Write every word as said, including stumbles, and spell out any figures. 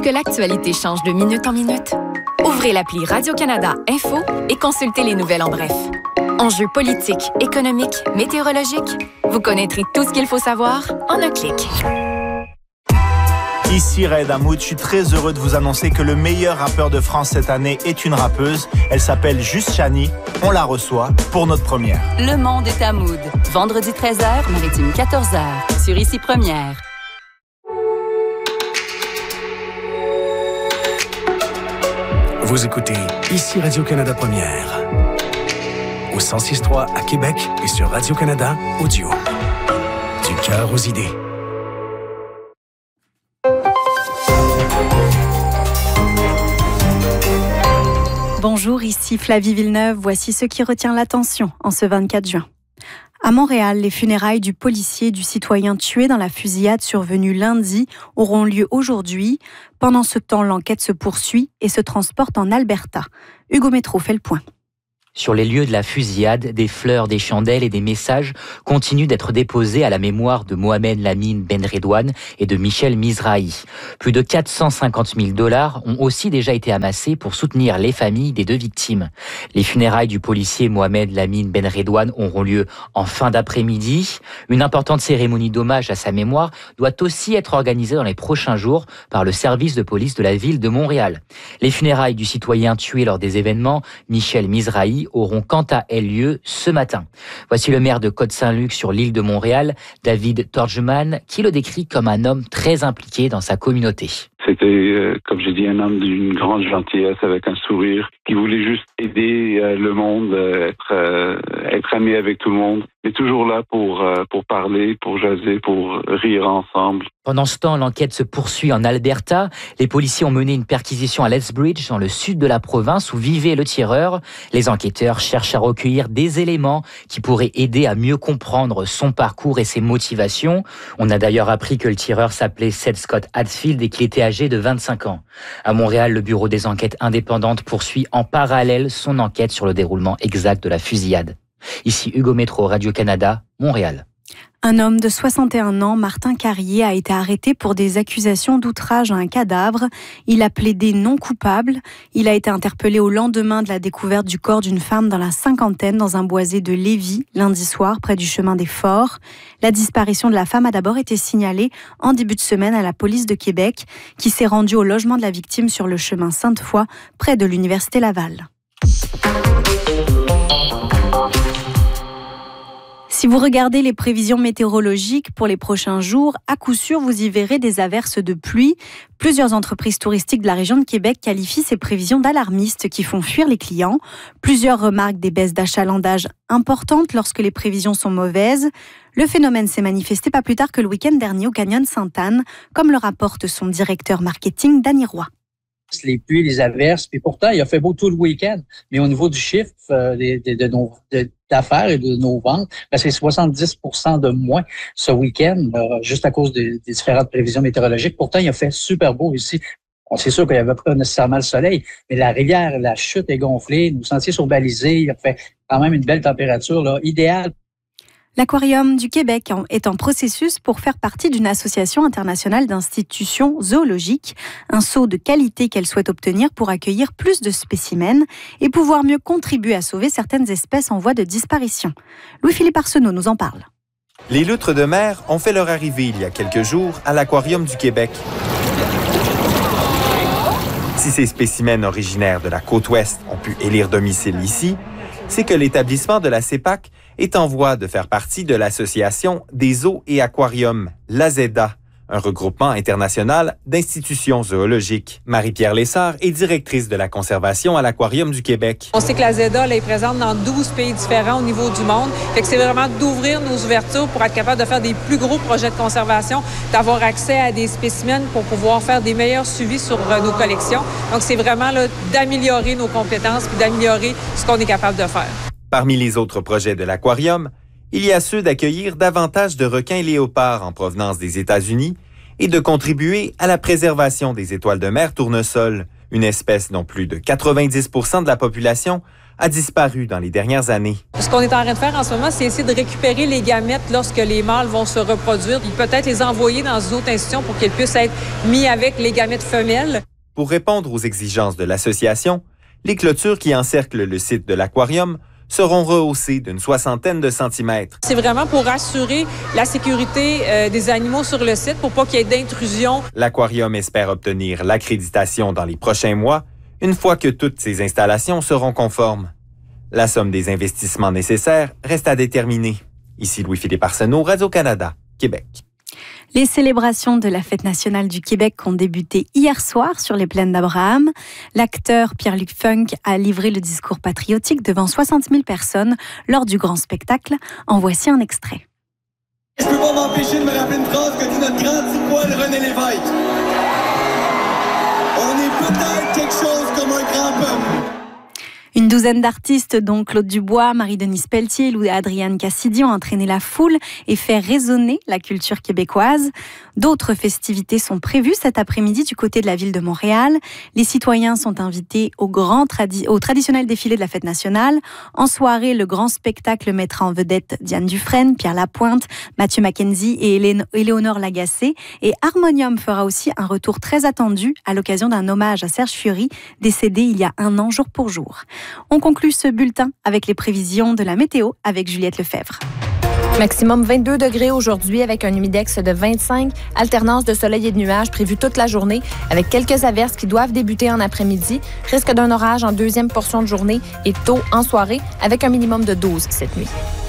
que l'actualité change de minute en minute? Ouvrez l'appli Radio-Canada Info et consultez les nouvelles en bref. Enjeux politiques, économiques, météorologiques, vous connaîtrez tout ce qu'il faut savoir en un clic. Ici Raed Hamoud, je suis très heureux de vous annoncer que le meilleur rappeur de France cette année est une rappeuse. Elle s'appelle Juste Chani. On la reçoit pour notre première. Le monde est à Mood. Vendredi treize heures, maritime quatorze heures. Sur Ici Première. Vous écoutez Ici Radio-Canada Première. Au cent six point trois à Québec et sur Radio-Canada Audio. Du cœur aux idées. Bonjour, ici Flavie Villeneuve. Voici ce qui retient l'attention en ce vingt-quatre juin. À Montréal, les funérailles du policier et du citoyen tué dans la fusillade survenue lundi auront lieu aujourd'hui. Pendant ce temps, l'enquête se poursuit et se transporte en Alberta. Hugo Métro fait le point. Sur les lieux de la fusillade, des fleurs, des chandelles et des messages continuent d'être déposés à la mémoire de Mohamed Lamine Benredouane et de Michel Mizrahi. Plus de quatre cent cinquante mille dollars ont aussi déjà été amassés pour soutenir les familles des deux victimes. Les funérailles du policier Mohamed Lamine Benredouane auront lieu en fin d'après-midi. Une importante cérémonie d'hommage à sa mémoire doit aussi être organisée dans les prochains jours par le service de police de la ville de Montréal. Les funérailles du citoyen tué lors des événements, Michel Mizrahi, auront quant à elles lieu ce matin. Voici le maire de Côte-Saint-Luc sur l'île de Montréal, David Torgeman, qui le décrit comme un homme très impliqué dans sa communauté. C'était, euh, comme j'ai dit, un homme d'une grande gentillesse, avec un sourire, qui voulait juste aider euh, le monde, euh, être, euh, être ami avec tout le monde, mais toujours là pour, euh, pour parler, pour jaser, pour rire ensemble. Pendant ce temps, l'enquête se poursuit en Alberta. Les policiers ont mené une perquisition à Lethbridge, dans le sud de la province, où vivait le tireur. Les enquêteurs cherchent à recueillir des éléments qui pourraient aider à mieux comprendre son parcours et ses motivations. On a d'ailleurs appris que le tireur s'appelait Seth Scott Hadfield et qu'il était âgé de vingt-cinq ans. À Montréal, le Bureau des enquêtes indépendantes poursuit en parallèle son enquête sur le déroulement exact de la fusillade. Ici Hugo Métro, Radio-Canada, Montréal. Un homme de soixante et un ans, Martin Carrier, a été arrêté pour des accusations d'outrage à un cadavre. Il a plaidé non coupable. Il a été interpellé au lendemain de la découverte du corps d'une femme dans la cinquantaine dans un boisé de Lévis, lundi soir, près du chemin des Forts. La disparition de la femme a d'abord été signalée en début de semaine à la police de Québec, qui s'est rendue au logement de la victime sur le chemin Sainte-Foy, près de l'Université Laval. Si vous regardez les prévisions météorologiques pour les prochains jours, à coup sûr, vous y verrez des averses de pluie. Plusieurs entreprises touristiques de la région de Québec qualifient ces prévisions d'alarmistes qui font fuir les clients. Plusieurs remarquent des baisses d'achalandage importantes lorsque les prévisions sont mauvaises. Le phénomène s'est manifesté pas plus tard que le week-end dernier au Canyon Sainte-Anne, comme le rapporte son directeur marketing, Danny Roy. Les pluies, les averses, puis pourtant, il a fait beau tout le week-end. Mais au niveau du chiffre euh, de, de, de nos de, d'affaires et de nos ventes, ben, c'est soixante-dix pour cent de moins ce week-end, euh, juste à cause des, des différentes prévisions météorologiques. Pourtant, il a fait super beau ici. On sait sûr qu'il n'y avait pas nécessairement le soleil, mais la rivière, la chute est gonflée, nos sentiers sont balisés, il a fait quand même une belle température, là, idéale. L'Aquarium du Québec est en processus pour faire partie d'une association internationale d'institutions zoologiques, un saut de qualité qu'elle souhaite obtenir pour accueillir plus de spécimens et pouvoir mieux contribuer à sauver certaines espèces en voie de disparition. Louis-Philippe Arsenault nous en parle. Les loutres de mer ont fait leur arrivée il y a quelques jours à l'Aquarium du Québec. Si ces spécimens originaires de la côte ouest ont pu élire domicile ici, c'est que l'établissement de la CEPAC est en voie de faire partie de l'Association des zoos et aquariums, l'A Z A, un regroupement international d'institutions zoologiques. Marie-Pierre Lessard est directrice de la conservation à l'Aquarium du Québec. On sait que l'A Z A là, est présente dans douze pays différents au niveau du monde. Fait que c'est vraiment d'ouvrir nos ouvertures pour être capable de faire des plus gros projets de conservation, d'avoir accès à des spécimens pour pouvoir faire des meilleurs suivis sur euh, nos collections. Donc, c'est vraiment là, d'améliorer nos compétences puis d'améliorer ce qu'on est capable de faire. Parmi les autres projets de l'Aquarium, il y a ceux d'accueillir davantage de requins léopards en provenance des États-Unis et de contribuer à la préservation des étoiles de mer tournesol, une espèce dont plus de quatre-vingt-dix pour cent de la population a disparu dans les dernières années. Ce qu'on est en train de faire en ce moment, c'est essayer de récupérer les gamètes lorsque les mâles vont se reproduire, puis peut-être les envoyer dans une autre institution pour qu'ils puissent être mis avec les gamètes femelles. Pour répondre aux exigences de l'association, les clôtures qui encerclent le site de l'aquarium seront rehaussées d'une soixantaine de centimètres. C'est vraiment pour assurer la sécurité euh, des animaux sur le site, pour pas qu'il y ait d'intrusion. L'aquarium espère obtenir l'accréditation dans les prochains mois, une fois que toutes ces installations seront conformes. La somme des investissements nécessaires reste à déterminer. Ici Louis-Philippe Arsenault, Radio-Canada, Québec. Les célébrations de la Fête nationale du Québec ont débuté hier soir sur les plaines d'Abraham. L'acteur Pierre-Luc Funk a livré le discours patriotique devant soixante mille personnes lors du grand spectacle. En voici un extrait. Je peux pas m'empêcher de me rappeler une phrase que dit notre grand tipoil René Lévesque. On est peut-être quelque chose comme un grand peuple. Une douzaine d'artistes, dont Claude Dubois, Marie-Denise Pelletier et Adrienne Cassidy, ont entraîné la foule et fait résonner la culture québécoise. D'autres festivités sont prévues cet après-midi du côté de la ville de Montréal. Les citoyens sont invités au, grand tradi- au traditionnel défilé de la Fête nationale. En soirée, le grand spectacle mettra en vedette Diane Dufresne, Pierre Lapointe, Mathieu Mackenzie et Élé- Éléonore Lagacé. Et Harmonium fera aussi un retour très attendu à l'occasion d'un hommage à Serge Fiori, décédé il y a un an jour pour jour. On conclut ce bulletin avec les prévisions de la météo avec Juliette Lefebvre. Maximum vingt-deux degrés aujourd'hui avec un humidex de vingt-cinq. Alternance de soleil et de nuages prévue toute la journée avec quelques averses qui doivent débuter en après-midi. Risque d'un orage en deuxième portion de journée et tôt en soirée avec un minimum de douze cette nuit.